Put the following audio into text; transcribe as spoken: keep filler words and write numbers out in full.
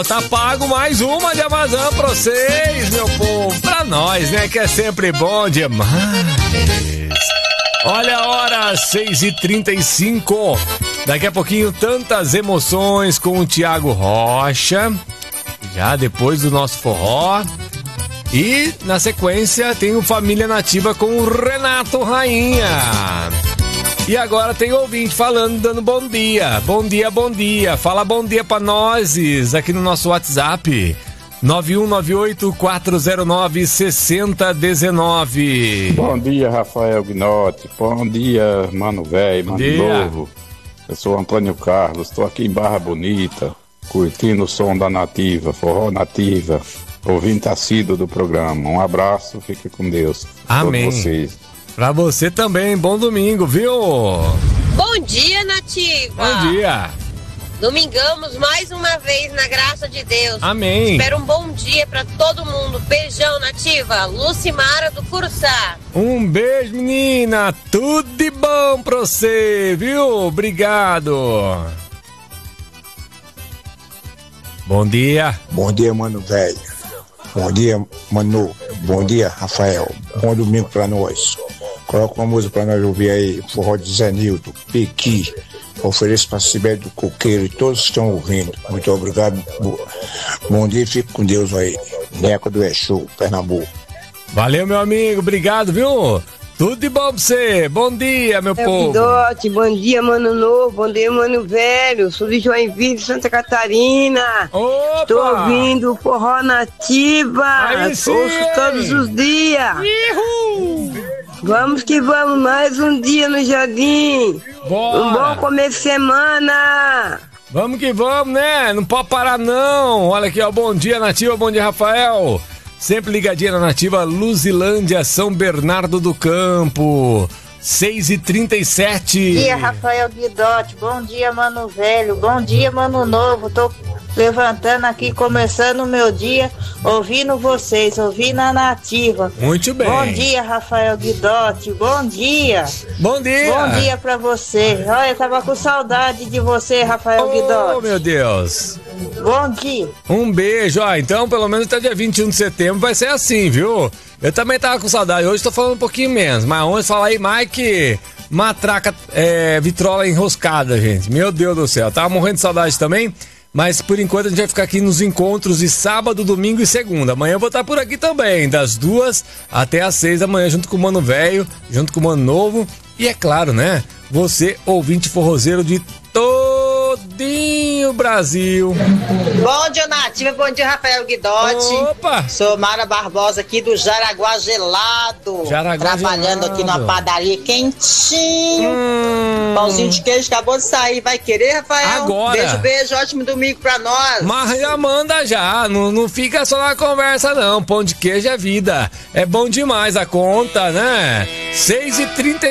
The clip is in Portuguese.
ó, tá pago mais uma de Amazon pra vocês, meu povo. Pra nós, né, que é sempre bom demais. Olha a hora, seis e trinta e cinco. Daqui a pouquinho, tantas emoções com o Thiago Rocha. Já depois do nosso forró. E, na sequência, tem o Família Nativa com o Renato Rainha. E agora tem ouvinte falando, dando bom dia. Bom dia, bom dia. Fala bom dia pra nós aqui no nosso WhatsApp. nove um nove oito, quatro zero nove, seis zero um nove. Bom dia, Rafael Gnott. Bom dia, mano velho, mano novo. Eu sou Antônio Carlos, estou aqui em Barra Bonita, curtindo o som da Nativa, forró Nativa, ouvinte assíduo do programa. Um abraço, fique com Deus. Amém. Todos vocês. Pra você também, bom domingo, viu? Bom dia, Nativa. Bom dia. Domingamos mais uma vez na graça de Deus. Amém. Espero um bom dia pra todo mundo. Beijão, Nativa. Lucimara do Curuçá. Um beijo, menina. Tudo de bom pra você, viu? Obrigado. Bom dia. Bom dia, mano velho. Bom dia, Manu. Bom dia, Rafael. Bom domingo pra nós. Coloca uma música pra nós ouvir aí. Forró de Zé Nildo, Pequi. Ofereço para Cibele do Coqueiro e todos que estão ouvindo. Muito obrigado. Bom dia e fique com Deus aí. Neco do Exu, Pernambuco. Valeu, meu amigo. Obrigado, viu? Tudo de bom pra você. Bom dia, meu é povo. Dote, bom dia, mano novo. Bom dia, mano velho. Sou de Joinville, Santa Catarina. Opa! Estou ouvindo Forró Nativa. Aí sim, ouço todos os dias. Uhul! Vamos que vamos, mais um dia no jardim. Bora. Um bom começo de semana. Vamos que vamos, né? Não pode parar, não. Olha aqui, ó. Bom dia, Nativa. Bom dia, Rafael. Sempre ligadinha na Nativa, Luzilândia, São Bernardo do Campo. seis e trinta e sete. Bom dia, Rafael Guidotti. Bom dia, mano velho. Bom dia, mano novo. Tô levantando aqui, começando o meu dia, ouvindo vocês, ouvindo a Nativa. Muito bem. Bom dia, Rafael Guidotti. Bom dia. Bom dia. Bom dia pra você. Olha, eu tava com saudade de você, Rafael Oh, Guidotti. meu Deus. Bom dia. Um beijo, ó. Então, pelo menos até dia vinte e um de setembro vai ser assim, viu? Eu também tava com saudade. Hoje tô falando um pouquinho menos, mas ontem fala aí, Mike, matraca, é, vitrola enroscada, gente. Meu Deus do céu. Tava morrendo de saudade também. Mas por enquanto a gente vai ficar aqui nos encontros de sábado, domingo e segunda. Amanhã eu vou estar por aqui também, das duas até as seis da manhã, junto com o Mano Velho, junto com o Mano Novo. E é claro, né? Você, ouvinte forrozeiro de todinho Brasil. Bom dia, Nativa. Bom dia, Rafael Guidotti. Opa! Sou Mara Barbosa aqui do Jaraguá Gelado. Jaraguá Trabalhando Gelado. aqui numa padaria quentinho. Hum. Pãozinho de queijo acabou de sair. Vai querer, Rafael? Agora. Beijo, beijo. Ótimo domingo pra nós. Mas já manda já, não, não fica só na conversa não. Pão de queijo é vida. É bom demais a conta, né? seis e trinta